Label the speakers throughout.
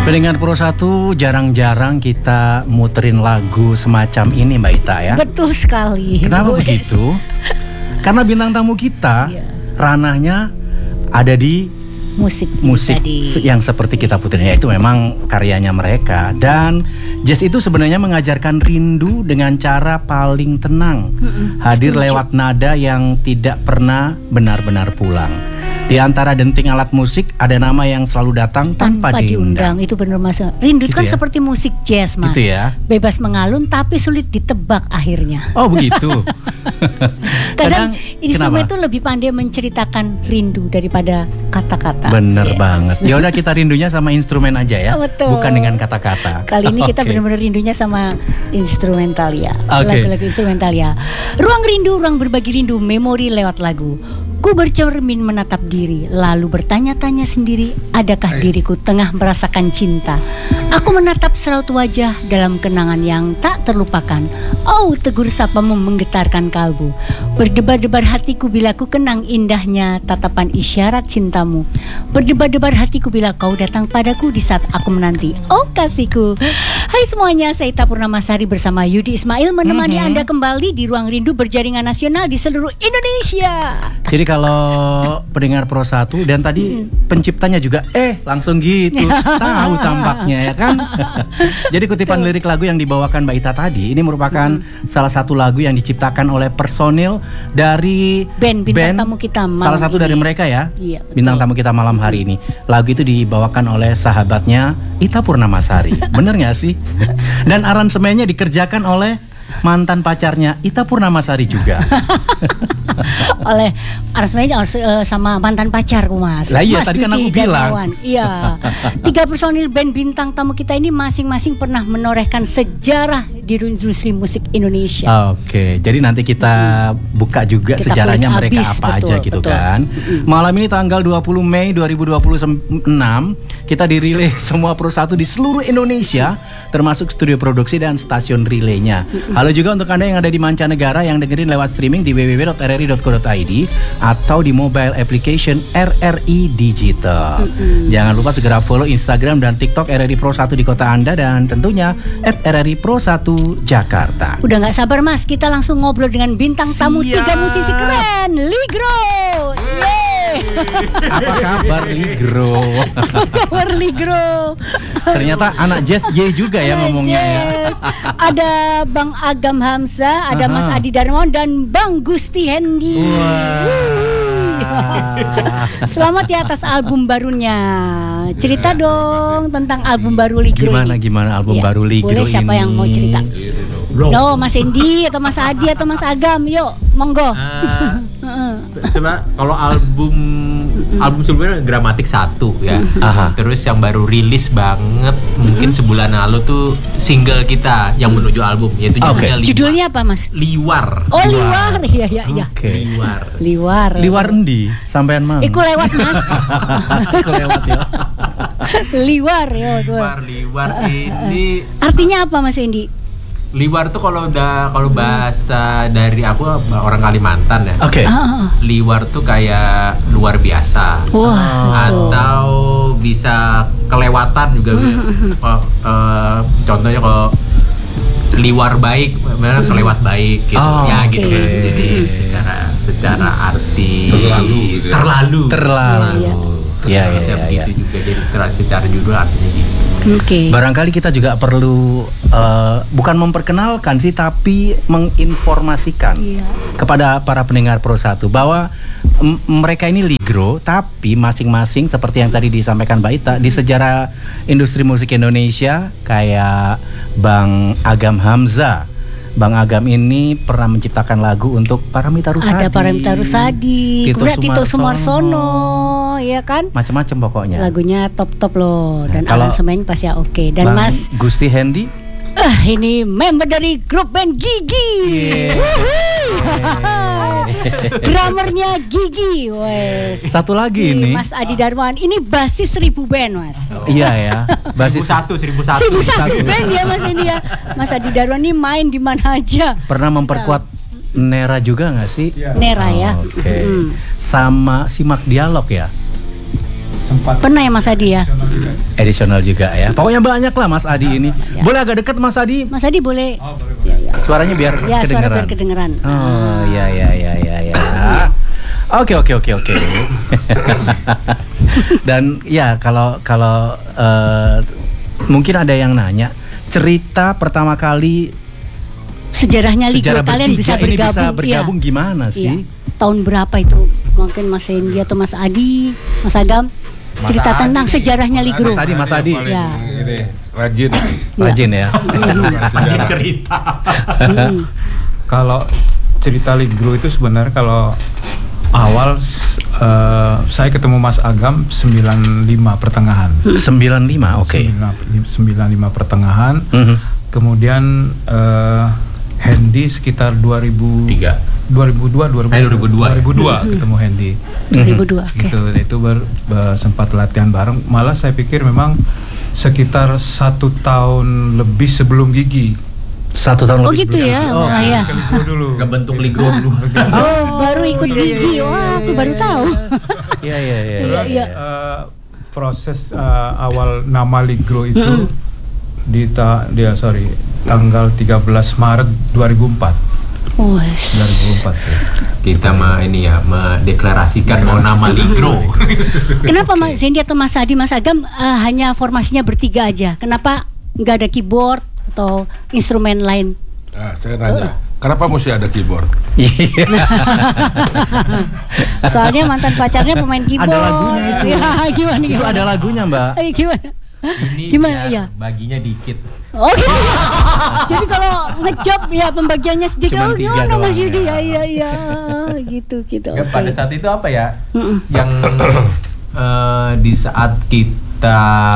Speaker 1: Pendengar Pro 1, jarang-jarang kita muterin lagu semacam ini Mbak Ita ya.
Speaker 2: Betul sekali.
Speaker 1: Kenapa begitu? Karena bintang tamu kita ranahnya ada di musik yang seperti kita putarnya, itu memang karyanya mereka. Dan jazz itu sebenarnya mengajarkan rindu dengan cara paling tenang, hadir lewat nada yang tidak pernah benar-benar pulang. Di antara denting alat musik ada nama yang selalu datang tanpa diundang.
Speaker 2: Itu benar Mas. Rindu itu kan
Speaker 1: ya?
Speaker 2: seperti musik jazz Mas.
Speaker 1: Gitu ya?
Speaker 2: Bebas mengalun tapi sulit ditebak akhirnya.
Speaker 1: Oh begitu.
Speaker 2: Kadang instrumen itu lebih pandai menceritakan rindu daripada kata-kata.
Speaker 1: Bener banget. Ya udah kita rindunya sama instrumen aja ya.
Speaker 2: Betul.
Speaker 1: Bukan dengan kata-kata.
Speaker 2: Kali ini kita benar-benar rindunya sama instrumental ya. Lagu-lagu instrumental ya. Ruang rindu, ruang berbagi rindu, memori lewat lagu. Ku bercermin menatap diri, lalu bertanya-tanya sendiri, adakah diriku tengah merasakan cinta? Aku menatap seraut wajah dalam kenangan yang tak terlupakan. Oh, tegur sapamu menggetarkan kalbu. Berdebar-debar hatiku bila ku kenang indahnya tatapan isyarat cintamu. Berdebar-debar hatiku bila kau datang padaku di saat aku menanti. Oh kasihku. Hai semuanya, saya Ita Purnamasari bersama Yudi Ismail menemani Anda kembali di Ruang Rindu berjaringan nasional di seluruh Indonesia.
Speaker 1: Jadi kalau pendengar Pro 1 dan tadi penciptanya juga langsung gitu tahu tampaknya ya kan. Jadi kutipan lirik lagu yang dibawakan Mbak Ita tadi ini merupakan salah satu lagu yang diciptakan oleh personil dari
Speaker 2: band Bintang Tamu Kita malam
Speaker 1: salah satu
Speaker 2: ini.
Speaker 1: dari mereka ya.
Speaker 2: Iya,
Speaker 1: Bintang Tamu Kita malam hari ini. Lagu itu dibawakan oleh sahabatnya Ita Purnamasari. Bener gak sih? Dan aransemennya dikerjakan oleh mantan pacarnya Ita Purnamasari juga.
Speaker 2: Oleh aransemennya sama mantan pacarku Mas.
Speaker 1: Lah iya
Speaker 2: Mas
Speaker 1: tadi kan
Speaker 2: Diki
Speaker 1: aku bilang.
Speaker 2: Darmawan. Iya. 3 personil band Bintang Tamu Kita ini masing-masing pernah menorehkan sejarah di industri musik Indonesia.
Speaker 1: Oke, jadi nanti kita buka juga
Speaker 2: Kita
Speaker 1: sejarahnya mereka
Speaker 2: abis,
Speaker 1: apa aja gitu
Speaker 2: betul.
Speaker 1: kan. Malam ini tanggal 20 Mei 2026 kita dirilai semua Pro 1 di seluruh Indonesia, termasuk studio produksi dan stasiun relaynya. Halo juga untuk Anda yang ada di mancanegara yang dengerin lewat streaming di www.rri.co.id atau di mobile application RRI Digital. Jangan lupa segera follow Instagram dan TikTok RRI Pro 1 di kota Anda dan tentunya @RRI Pro 1 Jakarta.
Speaker 2: Udah gak sabar Mas, kita langsung ngobrol dengan bintang tamu 3 musisi keren, Ligro. Yeay.
Speaker 1: Apa kabar Ligro?
Speaker 2: Apa kabar Ligro?
Speaker 1: Ternyata anak jazz juga ya ngomongnya ya.
Speaker 2: Ada Bang Agam Hamzah, ada Mas Adi Darmawan dan Bang Gusti Hendi. Selamat ya atas album barunya. Cerita dong tentang album baru Ligro.
Speaker 1: Gimana album baru Ligro
Speaker 2: boleh, siapa
Speaker 1: ini?
Speaker 2: yang mau cerita? No, Mas Hendi atau Mas Adi atau Mas Agam, yuk monggo.
Speaker 3: Coba kalau album sebelumnya Gramatik 1 ya. Terus yang baru rilis banget mungkin sebulan lalu tuh single kita yang menuju album, yaitu
Speaker 2: judulnya apa Mas?
Speaker 3: Liwar.
Speaker 2: Oh Liwar, iya.
Speaker 1: Oke.
Speaker 3: Liwar.
Speaker 1: Liwar endi? Sampean mang.
Speaker 2: Iku lewat Mas.
Speaker 1: Iku lewat ya.
Speaker 2: Liwar ya tuh.
Speaker 3: Liwar ini
Speaker 2: artinya apa Mas Hendi?
Speaker 3: Liwar tuh kalau bahasa dari aku orang Kalimantan ya.
Speaker 1: Oke.
Speaker 3: Liwar tuh kayak luar biasa. Atau bisa kelewatan juga. Contohnya kalau liwar baik, benar kelewat baik gitu. Gitu kan. Jadi secara arti terlalu.
Speaker 1: Ya.
Speaker 3: Itu juga jadi secara judul artinya gitu.
Speaker 1: Barangkali kita juga perlu bukan memperkenalkan sih, tapi menginformasikan kepada para pendengar Pro 1 bahwa mereka ini Ligro, tapi masing-masing seperti yang tadi disampaikan Mbak Ita di sejarah industri musik Indonesia, kayak Bang Agam Hamzah. Bang Agam ini pernah menciptakan lagu untuk Paramita Rusadi.
Speaker 2: Ada Paramita Rusadi, Tito Sumarsono, ya kan?
Speaker 1: Macam-macam pokoknya.
Speaker 2: Lagunya top-top loh, dan aransemen pasti oke. Dan
Speaker 1: Bang
Speaker 2: Mas
Speaker 1: Gusti Hendi,
Speaker 2: ini member dari grup band Gigi. Drummernya Gigi, wes.
Speaker 1: Satu lagi ini
Speaker 2: Mas Adi Darmawan, ini basis 1000 band Mas.
Speaker 1: Iya ya, basis
Speaker 3: 1001
Speaker 2: band ya Mas ini ya. Mas Adi Darmawan ini main di mana aja.
Speaker 1: Pernah memperkuat Nera juga nggak sih?
Speaker 2: Nera ya.
Speaker 1: Oke. Sama Simak Dialog ya.
Speaker 4: sempat
Speaker 2: Pernah ya Mas Adi ya?
Speaker 1: Edisional juga ya. Pokoknya banyak lah Mas Adi ini.
Speaker 2: Ya.
Speaker 1: Boleh agak dekat Mas Adi?
Speaker 2: Mas Adi boleh.
Speaker 4: Oh, boleh.
Speaker 2: Ya.
Speaker 1: Suaranya biar
Speaker 2: Ya, suara
Speaker 1: kedengeran.
Speaker 2: biar kedengeran.
Speaker 1: Oh, ya. Oke. Dan ya kalau mungkin ada yang nanya, cerita pertama kali
Speaker 2: Sejarahnya Ligro
Speaker 1: sejarah
Speaker 2: kalian bisa
Speaker 1: bertiga ini
Speaker 2: bergabung.
Speaker 1: bisa bergabung gimana
Speaker 2: Iya.
Speaker 1: sih?
Speaker 2: Tahun berapa itu? Mungkin Mas Hendy atau Mas Adi, Mas Agam cerita tentang sejarahnya Ligro.
Speaker 1: Mas Adi.
Speaker 2: Ya.
Speaker 5: Ini rajin.
Speaker 1: Rajin ya.
Speaker 3: Rajin cerita.
Speaker 4: Kalau cerita Ligro itu sebenarnya kalau awal saya ketemu Mas Agam 95 pertengahan.
Speaker 1: 95, oke.
Speaker 4: 95 pertengahan.
Speaker 1: Mhm.
Speaker 4: Kemudian Hendy sekitar 2002 ketemu Hendy.
Speaker 2: 2002. Oke.
Speaker 4: Gitu, itu sempat latihan bareng. Malah saya pikir memang sekitar 1 tahun lebih sebelum Gigi.
Speaker 1: 1 tahun
Speaker 2: Oh
Speaker 1: lebih
Speaker 2: gitu
Speaker 1: sebelum
Speaker 2: ya,
Speaker 1: itu. Oh,
Speaker 2: malah ya.
Speaker 4: Ke Ligro dulu.
Speaker 3: Gak bentuk Ligro dulu.
Speaker 2: Oh, baru ikut Gigi. Wah, aku baru tahu.
Speaker 1: Iya.
Speaker 2: Iya.
Speaker 4: Proses awal nama Ligro itu tanggal 13 Maret 2004. 2004 sih.
Speaker 3: Kita mendeklarasikan mau nama Ligro.
Speaker 2: Kenapa Mas Hendy atau Mas Adi, Mas Agam hanya formasinya bertiga aja? Kenapa nggak ada keyboard atau instrumen lain?
Speaker 5: Nah, saya nanya, kenapa mesti ada keyboard?
Speaker 1: Iya.
Speaker 2: Soalnya mantan pacarnya pemain keyboard.
Speaker 1: Ada lagunya
Speaker 2: gitu
Speaker 1: itu.
Speaker 2: ya. Gimana?
Speaker 1: Itu ada lagunya, Mbak.
Speaker 2: Gimana?
Speaker 3: Ini
Speaker 2: Gimana,
Speaker 3: biar
Speaker 2: ya?
Speaker 3: baginya dikit.
Speaker 2: Oh gitu. Jadi kalau ngejob ya pembagiannya sedikit.
Speaker 1: Cuman
Speaker 2: Oh
Speaker 1: 3
Speaker 2: gimana
Speaker 1: doang
Speaker 2: Mas Yudi?
Speaker 1: ya.
Speaker 2: Iya. Gitu.
Speaker 3: Ya,
Speaker 2: Oke.
Speaker 3: pada saat itu apa ya?
Speaker 2: Mm-mm.
Speaker 3: Yang di saat kita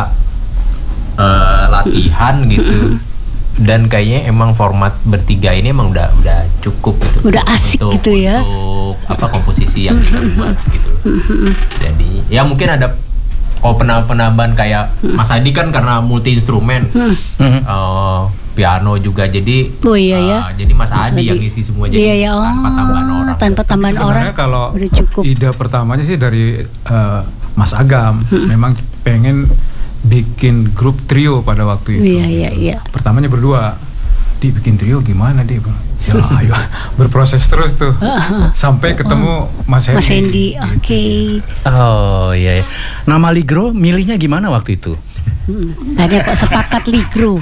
Speaker 3: latihan gitu. Dan kayaknya emang format bertiga ini emang udah cukup gitu.
Speaker 2: Udah asik gitu ya.
Speaker 3: Untuk komposisi yang kita buat gitu. Jadi ya mungkin ada penambahan kayak Mas Adi kan karena multi instrumen. Piano juga jadi
Speaker 2: Oh iya ya.
Speaker 3: jadi Mas
Speaker 2: Mas
Speaker 3: Adi yang
Speaker 2: Adi.
Speaker 3: isi semua
Speaker 2: Iya,
Speaker 3: jadi
Speaker 2: ya. Oh,
Speaker 3: tanpa tambahan orang.
Speaker 2: Tanpa tambahan orang.
Speaker 4: Sebenarnya kalau
Speaker 2: udah cukup.
Speaker 4: ide pertamanya sih dari Mas Agam, memang pengen bikin grup trio pada waktu itu.
Speaker 2: Iya.
Speaker 4: Pertamanya berdua, bikin trio gimana dia? Ya ayo berproses terus tuh sampai ketemu Mas Hendy.
Speaker 2: Mas Hendy, oke.
Speaker 1: Oh iya. Nama Ligro milihnya gimana waktu itu?
Speaker 2: Ada kok sepakat Ligro.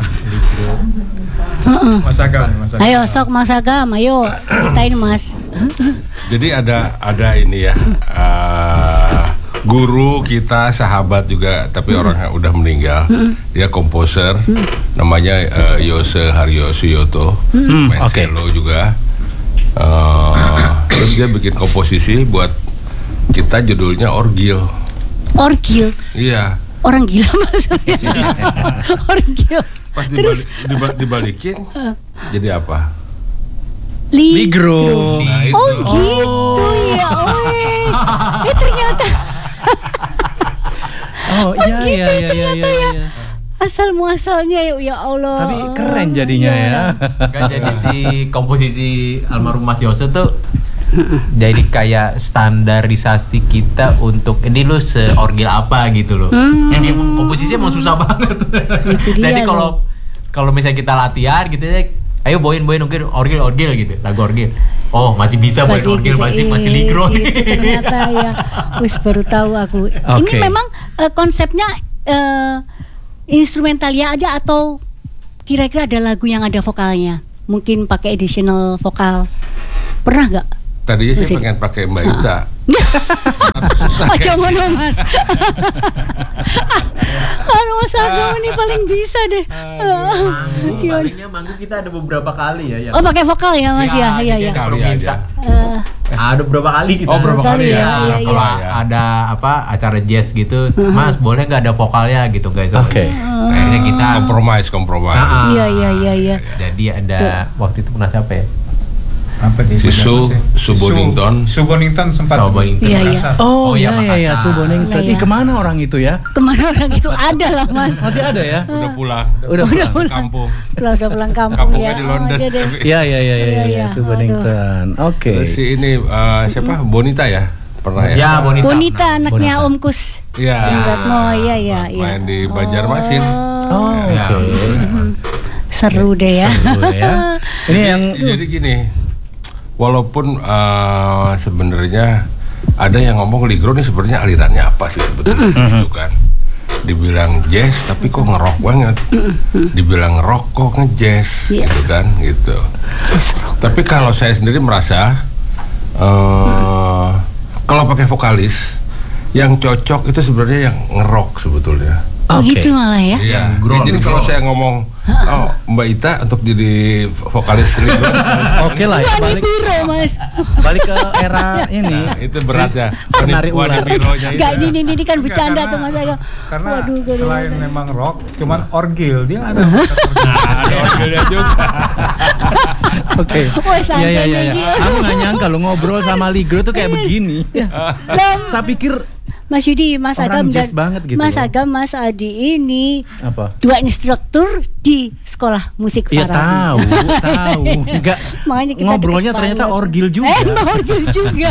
Speaker 4: Mas Agam.
Speaker 2: Ayo sok Mas Agam, ayo ceritain Mas.
Speaker 5: Jadi ada ini ya, guru kita, sahabat juga, tapi orang yang udah meninggal. Dia komposer, namanya Yose Haryosuyoto, main
Speaker 1: oke.
Speaker 5: cello juga. Terus dia bikin komposisi buat kita, judulnya Orgil.
Speaker 2: Orgil.
Speaker 5: Iya.
Speaker 2: Orang gila maksudnya. Orgil.
Speaker 5: Pas
Speaker 2: Terus
Speaker 5: dibalikin, jadi apa?
Speaker 1: Ligro.
Speaker 5: Nah, itu.
Speaker 2: Oh gitu ya. Ternyata
Speaker 1: Oh iya.
Speaker 2: gitu ternyata ya. Asal muasalnya ya Allah.
Speaker 1: Tapi keren jadinya ya.
Speaker 3: Kan jadi si komposisi almarhum Mas Yose tuh jadi kayak standarisasi kita untuk ini lu seorgil apa gitu loh. Jadi komposisinya emang susah banget.
Speaker 2: Itu dia
Speaker 3: Jadi
Speaker 2: loh.
Speaker 3: kalau misalnya kita latihan gitu ya, ayo boin mungkin orgil gitu, lagu orgil. Oh, masih bisa boin orgil, masih Ligro.
Speaker 2: Gitu, ternyata ya. Wis baru tahu aku. Ini
Speaker 1: Oke.
Speaker 2: memang konsepnya instrumentalia ada atau kira-kira ada lagu yang ada vokalnya? Mungkin pakai additional vokal. Pernah nggak?
Speaker 5: Tadinya saya
Speaker 2: Masih-
Speaker 5: pengen pakai Mbak Ita.
Speaker 2: Oh jangan dong Mas. Aduh Mas Agam ini paling bisa deh. Gimana?
Speaker 3: Palingnya manggung kita ada beberapa kali ya.
Speaker 2: Oh pakai vokal ya Mas ya? Iya.
Speaker 3: jadi
Speaker 5: Kali
Speaker 3: perlu minta.
Speaker 5: aja.
Speaker 3: Ada beberapa kali kita.
Speaker 5: Oh, berapa kali ya?
Speaker 2: Iya.
Speaker 3: Kalau
Speaker 5: Iya.
Speaker 3: ada acara jazz gitu, Mas boleh nggak ada vokalnya gitu guys?
Speaker 1: Oke.
Speaker 3: Akhirnya kita
Speaker 5: Kompromis.
Speaker 2: Iya.
Speaker 3: Jadi ada waktu itu pernah siapa ya?
Speaker 4: Apa dia?
Speaker 5: Si Su Bonington.
Speaker 4: Su Bonington sempat.
Speaker 3: Su Bonington.
Speaker 2: Iya.
Speaker 4: Makassar.
Speaker 1: Oh
Speaker 3: iya,
Speaker 1: iya.
Speaker 3: Makassar.
Speaker 1: Subonington.
Speaker 2: Iya.
Speaker 1: Kemana orang itu ya?
Speaker 2: Kemana orang itu ada lah Mas.
Speaker 1: Masih ada ya?
Speaker 5: Udah pulang.
Speaker 1: Udah pulang.
Speaker 5: Kampung.
Speaker 2: Udah pulang kampung
Speaker 5: Kampungnya
Speaker 2: ya.
Speaker 5: di London.
Speaker 2: Oh, deh.
Speaker 1: Iya.
Speaker 2: Iya.
Speaker 1: Subonington. Oke.
Speaker 5: Terus si ini siapa? Bonita ya? Pernah ya?
Speaker 3: Ya,
Speaker 2: Bonita anaknya
Speaker 1: Bonita.
Speaker 2: Om Kus.
Speaker 5: Iya.
Speaker 2: Ratno, iya.
Speaker 5: Main di Banjarmasin.
Speaker 1: Oh,
Speaker 3: Ya.
Speaker 1: oke.
Speaker 2: Seru deh ya.
Speaker 1: Seru ya. Ini yang
Speaker 5: Jadi gini, walaupun sebenarnya ada yang ngomong Ligro ini sebenarnya alirannya apa sih sebetulnya, gitu kan? Dibilang jazz tapi kok ngerok banget, dibilang rock kok ngejazz, gitu kan, gitu. Tapi kalau saya sendiri merasa kalau pakai vokalis yang cocok itu sebenarnya yang ngerok sebetulnya.
Speaker 2: Oh
Speaker 1: Oke.
Speaker 2: gitu malah ya.
Speaker 5: Iya. Jadi kalau saya ngomong, Mbak Ita untuk jadi vokalis Ligro,
Speaker 1: oke lah ya,
Speaker 2: Wani Biro Mas.
Speaker 1: balik ke era ini.
Speaker 5: nah, itu berat ya.
Speaker 1: Penari ular.
Speaker 5: Bironya itu.
Speaker 2: Gak ini kan bercanda
Speaker 4: Karena-
Speaker 2: tuh Mas Agam.
Speaker 4: Karena
Speaker 2: Waduh,
Speaker 4: selain memang rock, cuman orgil dia ada.
Speaker 5: Ada orgelnya juga.
Speaker 1: Oke.
Speaker 2: Wah, santai
Speaker 1: Iya.
Speaker 2: nih.
Speaker 1: Aku nggak nyangka lo ngobrol sama Ligro tuh kayak begini. Saya pikir
Speaker 2: Mas Yudi, Mas
Speaker 1: Orang
Speaker 2: Agam
Speaker 1: jazz banget gitu
Speaker 2: Mas
Speaker 1: loh.
Speaker 2: Agam, Mas Adi ini
Speaker 1: apa?
Speaker 2: 2 instruktur di sekolah musik
Speaker 1: Iya
Speaker 2: Farabi.
Speaker 1: tahu. Enggak.
Speaker 2: Makanya kita
Speaker 1: Ngobrolnya
Speaker 2: deket
Speaker 1: ternyata
Speaker 2: banget.
Speaker 1: orgil juga.
Speaker 2: Orgil juga.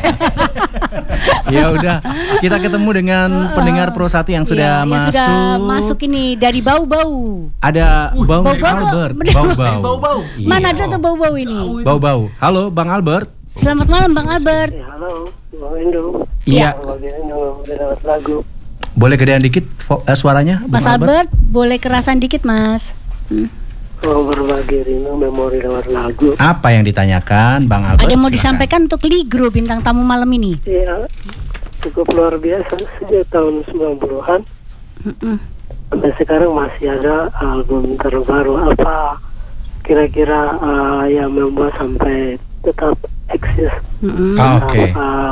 Speaker 1: Ya udah, kita ketemu dengan pendengar Pro 1 yang sudah
Speaker 2: Iya,
Speaker 1: masuk.
Speaker 2: yang sudah masuk ini dari bau-bau.
Speaker 1: Ada Bang
Speaker 2: bau-bau kok.
Speaker 1: Albert.
Speaker 3: Dari bau-bau.
Speaker 1: Iya.
Speaker 2: Mana ada tuh bau-bau ini?
Speaker 1: Bau-bau. Halo Bang Albert.
Speaker 2: Selamat malam Bang Albert.
Speaker 6: Ya, halo, Bang Endo.
Speaker 1: Iya.
Speaker 6: Bang Endo lewat lagu.
Speaker 1: Boleh gedean dikit suaranya
Speaker 2: Mas
Speaker 1: Bang
Speaker 2: Albert, boleh kerasan dikit Mas.
Speaker 6: Mau berbagi rindu memori lewat lagu.
Speaker 1: Apa yang ditanyakan Bang Albert?
Speaker 2: Ada yang mau
Speaker 1: Silakan.
Speaker 2: disampaikan untuk Ligro bintang tamu malam ini?
Speaker 6: Ya, cukup luar biasa sejak tahun 90-an. Sampai sekarang masih ada album terbaru. Apa kira-kira yang membuat sampai tetap eksis?
Speaker 1: Oke.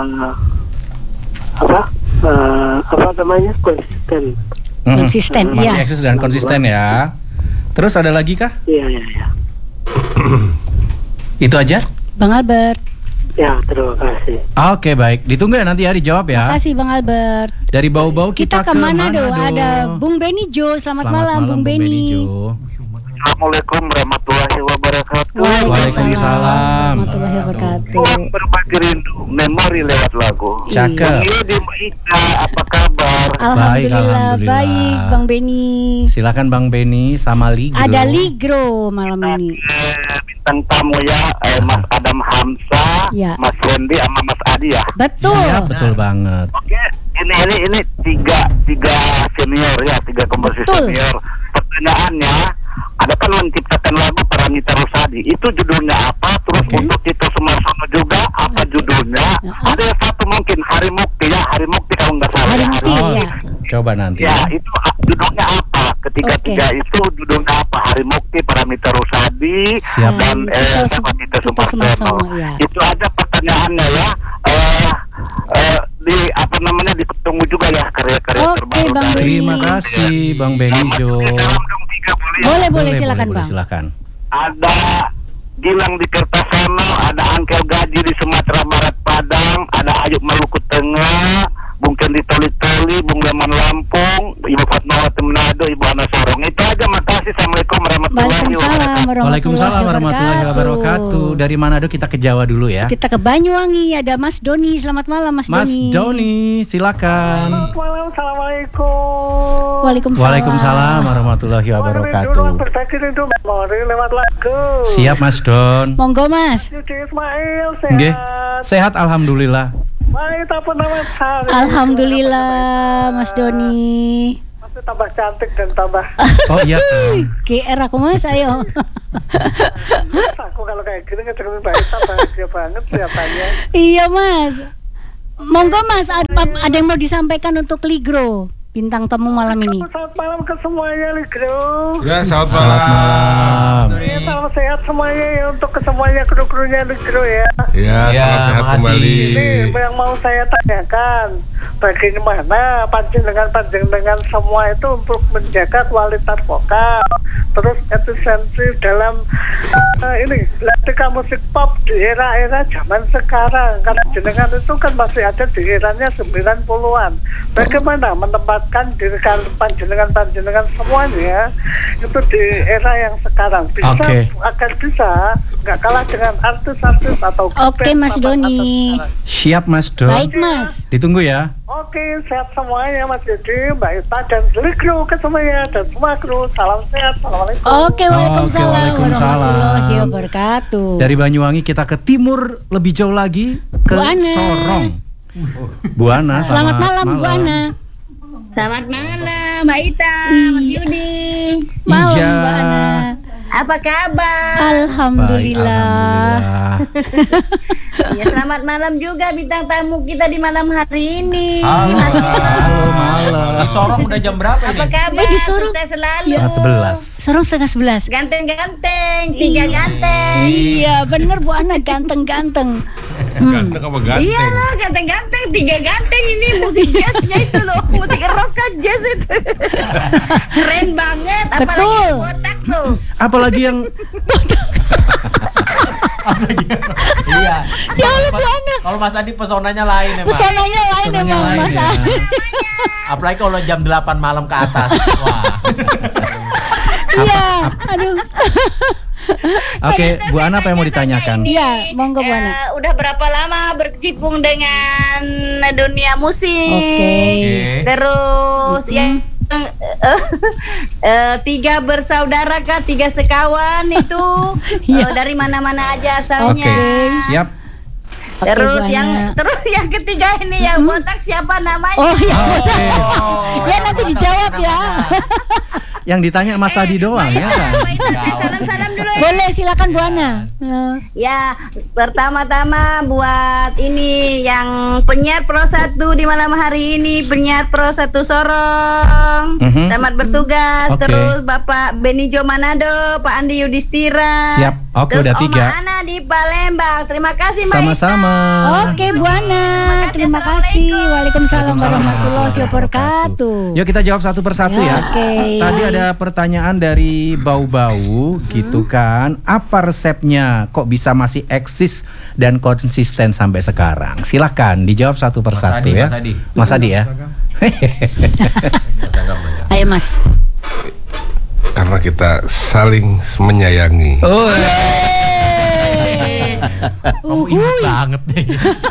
Speaker 6: Apa namanya, konsisten?
Speaker 2: Konsisten,
Speaker 1: Masih
Speaker 2: iya.
Speaker 1: eksis dan konsisten ya. Terus ada lagi kah?
Speaker 6: Iya.
Speaker 1: Itu aja?
Speaker 2: Bang Albert.
Speaker 6: Ya, terima kasih.
Speaker 1: Oke baik, ditunggu ya nanti ya dijawab ya.
Speaker 2: Makasih Bang Albert.
Speaker 1: Dari bau-bau
Speaker 2: Kita ke Manado. Ada Bung Benny Jo. Selamat malam Bung Benny.
Speaker 1: Jo.
Speaker 7: Assalamualaikum warahmatullahi wabarakatuh.
Speaker 1: Waalaikumsalam.
Speaker 2: warahmatullahi wabarakatuh.
Speaker 7: Ruang berbagi rindu, memori lewat lagu.
Speaker 1: Cakep.
Speaker 7: Ini di Mbak Ika, apa kabar?
Speaker 2: Alhamdulillah,
Speaker 1: Alhamdulillah.
Speaker 2: baik Bang Benny.
Speaker 1: Silakan Bang Benny sama Ligro.
Speaker 2: Ada Ligro malam ini.
Speaker 7: Bintang tamu ya, Mas Adam Hamzah,
Speaker 2: Ya.
Speaker 7: Mas Wendy, sama Mas Adi ya.
Speaker 2: Betul.
Speaker 1: Siap, betul banget.
Speaker 7: Oke, ini tiga senior ya, tiga komposer
Speaker 2: Betul.
Speaker 7: senior. Pertanyaannya, ada kan menciptakan lagu Paramita Rusadi. Itu judulnya apa? Terus untuk Tito Sumarsono juga apa judulnya? Ada yang satu mungkin Hari Mukti ya, Hari Mukti kalau nggak salah.
Speaker 2: Hari
Speaker 7: ya.
Speaker 2: Mukti
Speaker 1: Oh,
Speaker 2: ya.
Speaker 1: coba nanti.
Speaker 7: Ya, itu judulnya apa? Ketiga
Speaker 2: Oke.
Speaker 7: itu judulnya apa? Hari Mukti, Paramita Rusadi,
Speaker 1: Siap.
Speaker 7: dan
Speaker 2: Tito
Speaker 7: Tito
Speaker 2: Sumarsono,
Speaker 7: Sumarsono.
Speaker 2: ya.
Speaker 7: Itu ada pertanyaannya ya. Di apa namanya ditunggu juga ya karya-karya
Speaker 2: Oke,
Speaker 7: terbaru
Speaker 2: Bang
Speaker 7: dari
Speaker 1: Terima kasih Bang Benny Jo.
Speaker 7: dalam dong tiga boleh.
Speaker 2: Boleh silakan Bang.
Speaker 1: Silakan.
Speaker 7: Ada Gilang di Kertasono, ada Angkel Gaji di Sumatera Barat Padang, ada Ayub Maluku Tengah, Bung Kendi Toli-Toli, Bung Leman Lampung, Ibu Fatmawati Manado, Ibu Ana Sorong. Itu aja, makasih. Assalamualaikum warahmatullahi wabarakatuh.
Speaker 1: Waalaikumsalam warahmatullahi wabarakatuh. Dari Manado kita ke Jawa dulu ya.
Speaker 2: Kita ke Banyuwangi, ada Mas Doni. Selamat malam Mas
Speaker 1: Mas
Speaker 2: Doni.
Speaker 1: Doni, silakan.
Speaker 6: Malam, assalamualaikum.
Speaker 2: Waalaikumsalam.
Speaker 1: Waalaikumsalam warahmatullahi wabarakatuh.
Speaker 6: Berbagi rindu memori lewat lagu.
Speaker 1: Siap Mas Don.
Speaker 2: Monggo Mas.
Speaker 6: Yudi Ismail
Speaker 1: Nggih.
Speaker 6: sehat.
Speaker 1: Sehat alhamdulillah.
Speaker 6: Baik, apa nama saya?
Speaker 2: Alhamdulillah Mas Doni.
Speaker 6: Masih tambah cantik dan tambah.
Speaker 1: Oh iya.
Speaker 2: GR aku Mas, ayo.
Speaker 6: Aku kalau kayak gini ngecek bahagia banget siapanya.
Speaker 2: Iya Mas. Monggo Mas, ada yang mau disampaikan untuk Ligro bintang tamu malam ini?
Speaker 6: Selamat malam ke semuanya, Ligro.
Speaker 5: Ya, selamat
Speaker 1: Selamat malam.
Speaker 6: Ya, salam sehat semuanya ya untuk kesemuanya kru-krunya Ligro ya.
Speaker 5: Ya,
Speaker 3: Ya,
Speaker 5: salam sehat
Speaker 3: makasih.
Speaker 5: kembali.
Speaker 6: Ini yang mau saya tanyakan, bagaimana panjenengan semua itu untuk menjaga kualitas vokal, terus efisiensi dalam ini ketika musik pop di era-era zaman sekarang. Karena jenengan itu kan masih ada di eranya 90-an. Bagaimana menempatkan diri panjenengan semuanya itu di era yang sekarang bisa
Speaker 1: Oke.
Speaker 6: agar bisa nggak kalah dengan artis-artis atau
Speaker 2: Oke, Mas Doni.
Speaker 1: Siap Mas Don.
Speaker 2: Baik, Mas.
Speaker 1: Ditunggu ya.
Speaker 6: Oke, sehat semuanya Mas Yudi, Mbak Ita, dan seluruh kru ke semuanya, dan semua kru. Salam sehat, assalamualaikum.
Speaker 2: Oke, waalaikumsalam
Speaker 1: waalaikumsalam.
Speaker 2: warahmatullahi wabarakatuh.
Speaker 1: Dari Banyuwangi kita ke timur lebih jauh lagi ke
Speaker 2: Bu Ana.
Speaker 1: Sorong. Bu Ana,
Speaker 2: Selamat malam, Bu Ana.
Speaker 8: Selamat malam, Mbak Ita, Mas Yudi.
Speaker 2: Malam,
Speaker 1: Iya.
Speaker 2: Mbak Ana.
Speaker 8: Apa kabar?
Speaker 2: Alhamdulillah.
Speaker 8: Ya, selamat malam juga bintang tamu kita di malam hari ini.
Speaker 3: Halo,
Speaker 1: Halo malam.
Speaker 3: Di Sorong udah jam berapa
Speaker 8: Apa
Speaker 3: ini?
Speaker 8: kabar?
Speaker 2: Di Sorong.
Speaker 8: Sukses selalu.
Speaker 1: Setengah 11.
Speaker 2: Sorong 11:30.
Speaker 8: Ganteng-ganteng, tiga ganteng.
Speaker 2: Iya, bener Bu Ana, ganteng-ganteng.
Speaker 5: Ganteng apa ganteng?
Speaker 8: Iya loh, ganteng-ganteng, tiga ganteng ini musik jazznya itu loh, musik rock kan jazz itu. Keren banget, apalagi
Speaker 2: Betul.
Speaker 8: yang botak tuh.
Speaker 1: Apalagi yang
Speaker 3: Iya.
Speaker 2: Ya Allah, Bu Ana.
Speaker 3: Kalau Mas Adi pesonanya lain emang.
Speaker 2: Pesonanya lain emang
Speaker 1: lain
Speaker 2: Mas
Speaker 1: ya.
Speaker 2: Adi.
Speaker 3: Apalagi kalau jam 8 malam ke atas. Wah.
Speaker 2: Iya, aduh.
Speaker 1: Oke, Bu Ana apa yang mau ditanyakan?
Speaker 2: Iya, monggo Bu Ana.
Speaker 8: Udah berapa lama berkecimpung dengan dunia musik?
Speaker 2: Oke.
Speaker 8: Terus yang tiga bersaudara kah, tiga sekawan itu
Speaker 2: Iya.
Speaker 8: dari mana-mana aja asalnya.
Speaker 1: Oke, siap.
Speaker 8: Terus
Speaker 2: Oke, Bu Ana.
Speaker 8: yang ketiga ini yang botak siapa namanya?
Speaker 2: Oh iya.
Speaker 3: Oh,
Speaker 2: Ya nanti dijawab ya.
Speaker 1: Yang ditanya Mas Adi doang ya kan?
Speaker 8: Salam-salam dulu ya.
Speaker 2: Boleh, silakan Bu Ana.
Speaker 8: Ya, pertama-tama buat ini yang penyiar Pro 1 di malam hari ini, penyiar Pro 1 Sorong.
Speaker 1: Mhm.
Speaker 8: Selamat bertugas.
Speaker 1: Oke.
Speaker 8: Terus Bapak Benijo Manado, Pak Andi Yudhistira.
Speaker 1: Siap. Oke,
Speaker 8: Terus
Speaker 1: udah 3.
Speaker 8: Oma Ana di Palembang. Terima kasih Mbak
Speaker 1: Sama-sama.
Speaker 2: Oke Bu Ana, terima kasih. Waalaikumsalam warahmatullahi wabarakatuh.
Speaker 1: Yuk kita jawab satu persatu ya.
Speaker 2: Oke.
Speaker 1: Tadi ada pertanyaan dari Bau-Bau gitu kan. Apa resepnya kok bisa masih eksis dan konsisten sampai sekarang? Silahkan dijawab satu persatu
Speaker 3: Adi,
Speaker 1: ya.
Speaker 3: Mas Adi.
Speaker 1: Mas Adi ya.
Speaker 2: Ayo Mas.
Speaker 5: Karena kita saling menyayangi.
Speaker 1: Oh.
Speaker 3: Kamu ingat banget deh.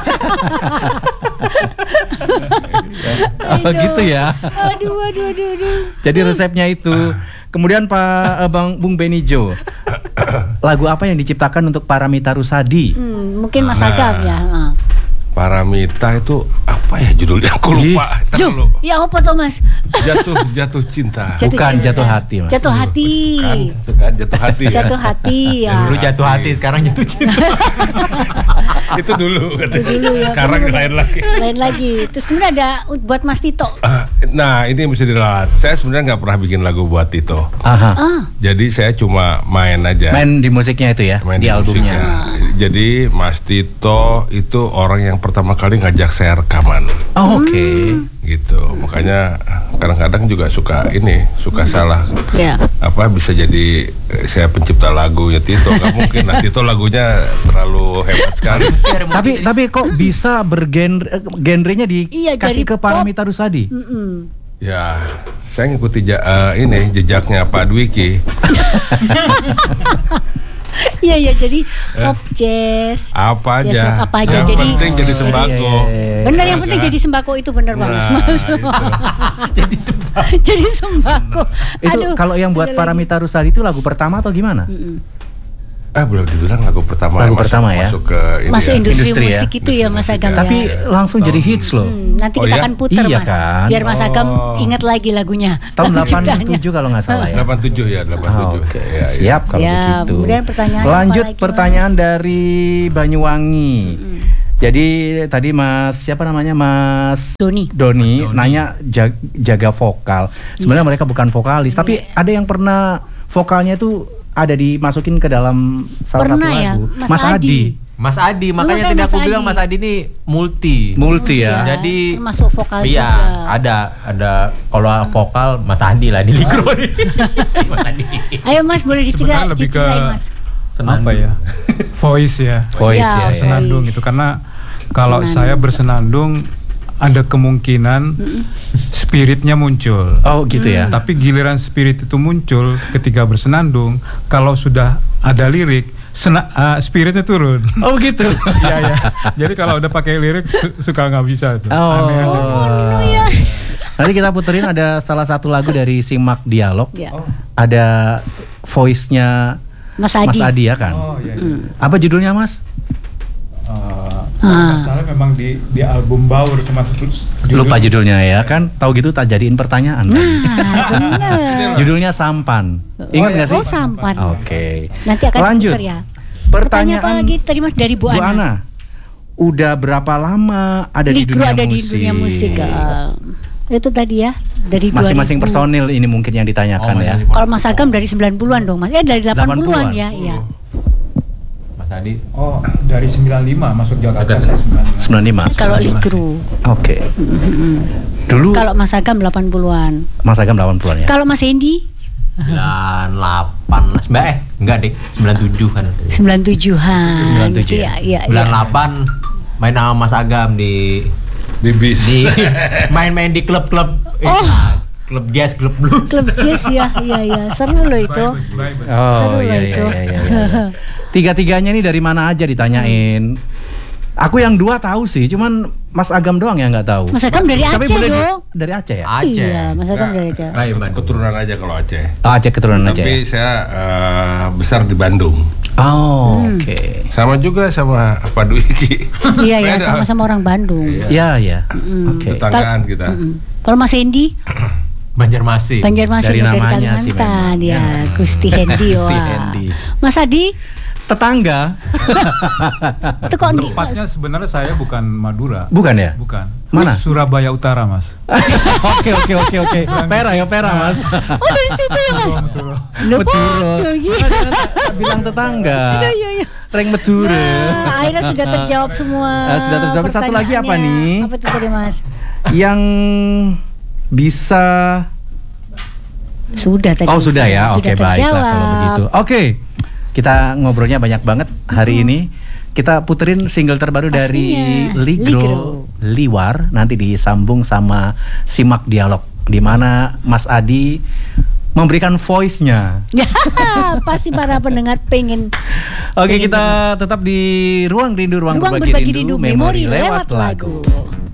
Speaker 1: Oh gitu ya.
Speaker 2: Aduh.
Speaker 1: Jadi resepnya itu. Kemudian Bung Benijo. Lagu apa yang diciptakan untuk Paramita Rusady?
Speaker 2: Mungkin Mas Agam ya.
Speaker 5: Paramita itu apa ya judulnya? Aku lupa. Ntar dulu.
Speaker 2: Ya apa tuh Mas?
Speaker 5: Jatuh cinta.
Speaker 1: Bukan jatuh hati, Mas.
Speaker 2: Jatuh hati.
Speaker 5: Bukan, itu kan jatuh hati. ya.
Speaker 2: Jatuh hati ya.
Speaker 3: Dulu jatuh hati, sekarang jatuh cinta.
Speaker 5: Itu dulu katanya.
Speaker 2: Dulu ya.
Speaker 5: Sekarang
Speaker 2: Kemudian
Speaker 5: lain lagi.
Speaker 2: Lain lagi. Terus kemudian ada buat Mas Tito.
Speaker 5: Nah ini mesti diralat. Saya sebenarnya nggak pernah bikin lagu buat Tito.
Speaker 1: Aha.
Speaker 5: Jadi saya cuma main aja.
Speaker 1: Main di musiknya itu ya,
Speaker 5: Main
Speaker 1: di albumnya.
Speaker 5: musiknya. Jadi Mas Tito itu orang yang pertama kali ngajak saya rekaman.
Speaker 1: Oh, oke.
Speaker 5: Gitu. Makanya kadang-kadang juga suka salah.
Speaker 2: Ya.
Speaker 5: Apa bisa jadi saya pencipta lagunya Tito? Nggak mungkin. Nah Tito lagunya terlalu hebat sekali.
Speaker 1: Tapi kok bisa genrenya
Speaker 2: Iya,
Speaker 1: dikasih
Speaker 2: dari
Speaker 1: ke Paramita Rusady?
Speaker 5: Ya, saya ngikuti jejaknya Pak Dwiki.
Speaker 2: Iya jadi pop jazz.
Speaker 5: Apa
Speaker 2: Jazz
Speaker 5: aja.
Speaker 2: rock apa aja.
Speaker 5: Yang
Speaker 2: Jadi
Speaker 5: penting jadi sembako.
Speaker 2: bener, yang penting jadi sembako itu bener banget.
Speaker 5: Nah, itu.
Speaker 3: Jadi sembah.
Speaker 2: Jadi sembako.
Speaker 1: Itu
Speaker 2: Aduh,
Speaker 1: kalau yang buat
Speaker 2: ada
Speaker 1: Paramita Rusady itu lagu pertama atau gimana?
Speaker 5: Belum dibilang lagu pertama.
Speaker 1: Lagu pertama ya?
Speaker 5: Masuk ke ini
Speaker 2: masuk
Speaker 5: ya.
Speaker 2: industri
Speaker 1: Industri ya?
Speaker 2: musik itu ya Mas Agam
Speaker 1: Tapi
Speaker 2: ya.
Speaker 1: langsung jadi hits loh.
Speaker 2: Nanti
Speaker 5: Oh,
Speaker 2: kita
Speaker 5: iya?
Speaker 2: akan puter
Speaker 1: Iya
Speaker 2: Mas,
Speaker 1: kan?
Speaker 2: biar Mas Agam
Speaker 5: Oh.
Speaker 2: ingat lagi lagunya.
Speaker 1: Tahun
Speaker 2: lagu ciptaannya.
Speaker 1: 87 kalau nggak salah ya.
Speaker 5: 87 ya, 87.
Speaker 1: Ah, Oke,
Speaker 5: Ya, ya.
Speaker 1: siap kalau
Speaker 2: Ya,
Speaker 1: begitu.
Speaker 2: kemudian pertanyaan
Speaker 1: Lanjut
Speaker 2: apa lagi,
Speaker 1: pertanyaan
Speaker 2: Mas?
Speaker 1: dari Banyuwangi. Jadi tadi siapa namanya Mas
Speaker 2: Doni.
Speaker 1: nanya jaga vokal. Sebenarnya mereka bukan vokalis, tapi ada yang pernah vokalnya itu ada dimasukin ke dalam salah
Speaker 2: Pernah
Speaker 1: satu
Speaker 2: ya,
Speaker 1: lagu.
Speaker 2: Mas Adi.
Speaker 3: Mas Adi, makanya
Speaker 2: kan
Speaker 3: tadi
Speaker 2: Mas
Speaker 3: aku bilang
Speaker 2: Adi.
Speaker 3: Mas Adi ini multi.
Speaker 1: Multi ya.
Speaker 3: Jadi
Speaker 2: termasuk vokal
Speaker 3: iya,
Speaker 2: juga.
Speaker 3: ada kalau vokal Mas Adi lah di Ligro. Mas Adi.
Speaker 2: Ayo Mas, boleh
Speaker 4: Sebenarnya lebih ke
Speaker 2: diceritain Mas.
Speaker 4: apa ya? Voice ya.
Speaker 1: Voice
Speaker 2: Ya,
Speaker 1: ya.
Speaker 2: voice.
Speaker 4: Senandung itu karena kalau
Speaker 2: Senandung.
Speaker 4: saya bersenandung ada kemungkinan spiritnya muncul.
Speaker 1: Oh gitu ya.
Speaker 4: Tapi giliran spirit itu muncul ketika bersenandung, kalau sudah ada lirik spiritnya turun.
Speaker 1: Oh gitu.
Speaker 4: Iya. Jadi kalau udah pakai lirik suka nggak bisa tuh.
Speaker 1: Oh.
Speaker 4: Aneh.
Speaker 2: ya.
Speaker 1: Nanti kita puterin ada salah satu lagu dari Simak Dialog.
Speaker 2: Ya.
Speaker 1: Ada voice-nya
Speaker 2: Mas Adi
Speaker 1: ya kan?
Speaker 4: Oh iya.
Speaker 1: Apa judulnya Mas?
Speaker 4: Masalah memang di album Baur cuma
Speaker 1: Lupa judulnya ya kan? Tahu gitu tak jadiin pertanyaan.
Speaker 2: bener.
Speaker 1: Judulnya Sampan. Ingat nggak sih?
Speaker 2: Oh, Sampan.
Speaker 1: Oke.
Speaker 2: Nanti akan
Speaker 1: Lanjut.
Speaker 2: diputar ya. Pertanyaan apa lagi tadi Mas dari Bu Ana?
Speaker 1: Udah berapa lama ada di
Speaker 2: Ligro
Speaker 1: dunia
Speaker 2: ada
Speaker 1: musik?
Speaker 2: di dunia musik. Itu tadi ya dari
Speaker 1: Masing-masing
Speaker 2: 2000.
Speaker 1: personil ini mungkin yang ditanyakan ya.
Speaker 2: Kalau Mas Agam dari 90-an dong Mas. Dari 80-an ya, iya.
Speaker 3: Mas Adi.
Speaker 4: Oh, dari 95 masuk Jakarta saya
Speaker 1: 95.
Speaker 4: 95.
Speaker 2: Kalau Ligro.
Speaker 1: Oke. Dulu
Speaker 2: Kalau Mas Agam 80-an.
Speaker 1: Mas Agam 80-an ya.
Speaker 2: Kalau Mas Hendy
Speaker 3: 98 enggak deh 97 kan
Speaker 2: 97-an.
Speaker 1: 97 ya?
Speaker 2: Iya.
Speaker 3: 98 main sama Mas Agam di
Speaker 5: bis.
Speaker 3: main-main di klub-klub klub jazz, klub blues.
Speaker 2: Klub jazz ya, iya. Seru loh itu. Seru
Speaker 1: Oh
Speaker 2: lah
Speaker 1: iya,
Speaker 2: itu.
Speaker 1: iya. Tiga-tiganya nih dari mana aja ditanyain. Aku yang 2 tahu sih, cuman Mas Agam doang yang nggak tahu.
Speaker 2: Mas Agam dari
Speaker 1: Tapi
Speaker 2: Aceh
Speaker 1: boleh
Speaker 2: dong.
Speaker 1: dari Aceh ya?
Speaker 3: Aceh.
Speaker 2: Iya, Mas Agam dari Aceh.
Speaker 3: Ayo Bandung.
Speaker 5: Keturunan aja kalau Aceh.
Speaker 1: Oh, Aceh keturunan Aceh.
Speaker 5: Tapi
Speaker 1: Ya?
Speaker 5: saya besar di Bandung.
Speaker 1: Oh, oke.
Speaker 5: Sama juga sama Pak Dwi Iki.
Speaker 2: Iya,
Speaker 5: Beda.
Speaker 2: sama-sama orang Bandung.
Speaker 1: Iya. Oke.
Speaker 5: Tetanggaan kita.
Speaker 2: Kalau Mas Hendy
Speaker 3: Banjarmasin.
Speaker 2: Banjarmasin
Speaker 1: Dari
Speaker 2: dari
Speaker 1: namanya sih
Speaker 2: Kalimantan
Speaker 1: memang.
Speaker 2: ya, Gusti Hendy.
Speaker 1: Gusti
Speaker 2: Wah.
Speaker 1: Hendy.
Speaker 2: Mas Adi,
Speaker 1: Tetangga.
Speaker 2: itu kok di
Speaker 4: Tempatnya sebenarnya saya bukan Madura.
Speaker 1: Bukan ya?
Speaker 4: Bukan.
Speaker 1: Mana?
Speaker 4: Surabaya Utara, Mas.
Speaker 1: Oke. Pera Mas.
Speaker 2: Oh, dari situ ya, Mas.
Speaker 4: Betul.
Speaker 1: Betul.
Speaker 2: Iya.
Speaker 1: Bilang tetangga.
Speaker 2: Iya.
Speaker 1: Reng Medure.
Speaker 2: Nah, akhirnya sudah terjawab semua.
Speaker 1: Sudah terjawab. Satu lagi apa
Speaker 2: pertanyaannya.
Speaker 1: nih?
Speaker 2: Apa itu tadi, Mas?
Speaker 1: Yang bisa
Speaker 2: Sudah tadi.
Speaker 1: Oh sudah ya,
Speaker 2: Sudah
Speaker 1: oke baiklah
Speaker 2: terjawab.
Speaker 1: kalau begitu. Oke, kita ngobrolnya banyak banget hari ini. Kita puterin single terbaru dari
Speaker 2: Pastinya,
Speaker 1: Ligro, Liwar. Nanti disambung sama Simak Dialog, di mana Mas Adi memberikan voice-nya.
Speaker 2: Ya, pasti para pendengar pengen.
Speaker 1: Oke, kita tetap di Ruang Rindu, Ruang Berbagi Rindu, memori lewat lagu.